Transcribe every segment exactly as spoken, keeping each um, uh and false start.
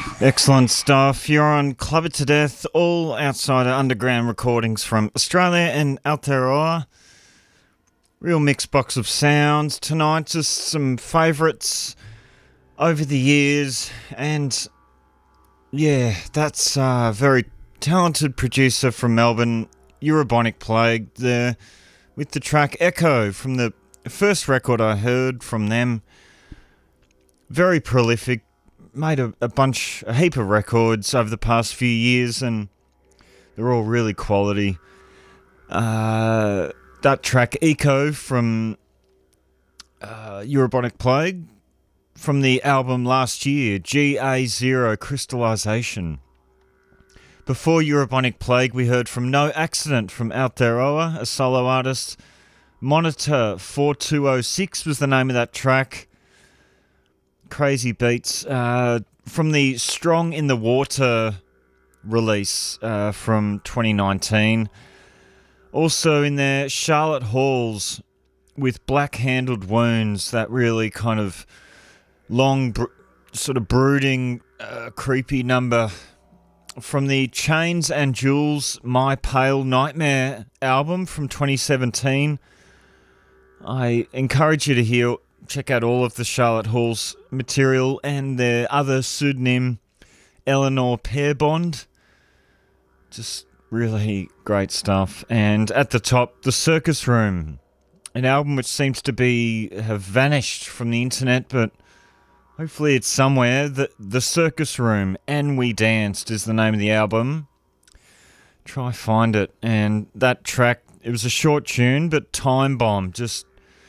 Excellent stuff. You're on Club It To Death, all outsider underground recordings from Australia and Aotearoa. Real mixed box of sounds tonight, just some favourites over the years. And yeah, that's a very talented producer from Melbourne, Eurobonic Plague, there with the track Echo from the first record I heard from them. Very prolific. Made a, a bunch, a heap of records over the past few years, and they're all really quality. Uh, that track, Echo, from uh, Eurobonic Plague, from the album last year, G A zero Crystallization. Before Eurobonic Plague, we heard from No Accident from Aotearoa, a solo artist. Monitor four two oh six was the name of that track. Crazy beats uh, from the Strong in the Water release uh, from twenty nineteen. Also in there, Charlotte Halls with Black Handled Wounds, that really kind of long, br- sort of brooding, uh, creepy number from the Chains and Jewels My Pale Nightmare album from twenty seventeen. I encourage you to hear Check out all of the Charlotte Halls material and their other pseudonym, Eleanor Pairbond. Just really great stuff. And at the top, The Circus Room, an album which seems to be have vanished from the internet, but hopefully it's somewhere. The, the Circus Room, And We Danced is the name of the album. Try find it. And that track, it was a short tune, but Time Bomb, just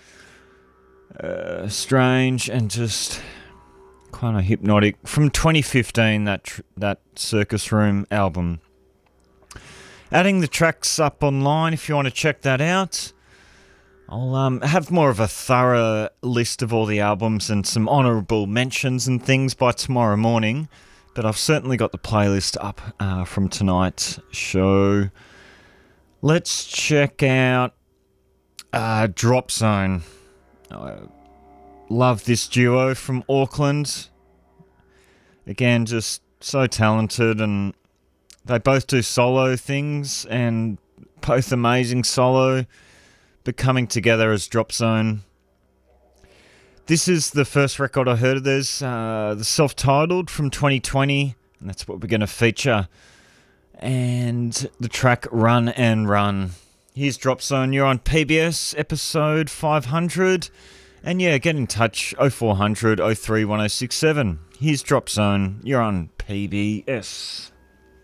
Uh, strange and just kind of hypnotic. From twenty fifteen, that tr- that Circus Room album. Adding the tracks up online if you want to check that out. I'll um, have more of a thorough list of all the albums and some honourable mentions and things by tomorrow morning. But I've certainly got the playlist up uh, from tonight's show. Let's check out uh, Drop Zone. I love this duo from Auckland. Again, just so talented, and they both do solo things, and both amazing solo, but coming together as Drop Zone. This is the first record I heard of theirs, uh, the self-titled from twenty twenty, and that's what we're going to feature. And the track Run and Run. Here's Drop Zone. You're on P B S episode five hundred. And yeah, get in touch, oh four hundred, oh three, ten sixty-seven. Here's Drop Zone. You're on P B S.